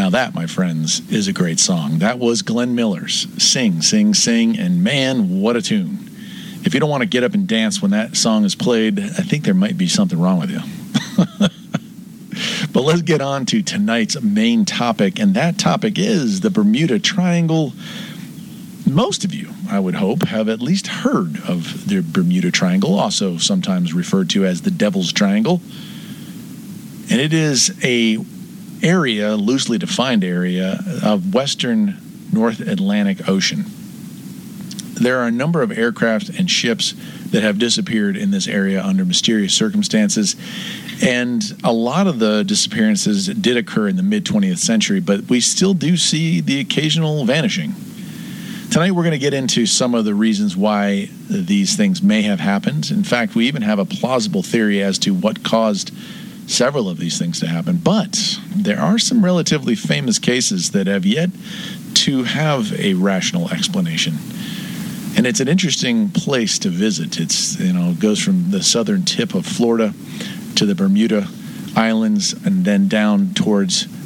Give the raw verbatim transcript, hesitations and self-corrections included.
Now that, my friends, is a great song. That was Glenn Miller's Sing, Sing, Sing, and man, what a tune. If you don't want to get up and dance when that song is played, I think there might be something wrong with you. But let's get on to tonight's main topic, and that topic is the Bermuda Triangle. Most of you, I would hope, have at least heard of the Bermuda Triangle, also sometimes referred to as the Devil's Triangle. And it is a area, loosely defined area, of western North Atlantic Ocean. There are a number of aircraft and ships that have disappeared in this area under mysterious circumstances, and a lot of the disappearances did occur in the mid-twentieth century, but we still do see the occasional vanishing. Tonight we're going to get into some of the reasons why these things may have happened. In fact, we even have a plausible theory as to what caused several of these things to happen, but there are some relatively famous cases that have yet to have a rational explanation. And it's an interesting place to visit. It's, you know, it goes from the southern tip of Florida to the Bermuda Islands and then down towards